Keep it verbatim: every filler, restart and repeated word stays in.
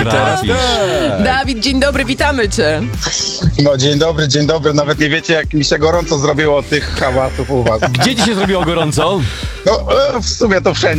trafisz. Dawid, dzień dobry, witamy cię. No dzień dobry, dzień dobry. Nawet nie wiecie, jak mi się gorąco zrobiło od tych hałasów u was. Gdzie ci się zrobiło gorąco? No e, w sumie to wszędzie.